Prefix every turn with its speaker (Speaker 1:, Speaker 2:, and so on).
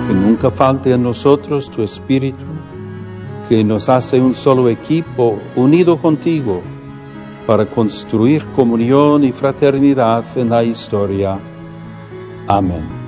Speaker 1: Que nunca falte en nosotros tu espíritu, que nos hace un solo equipo unido contigo para construir comunión y fraternidad en la historia. Amén.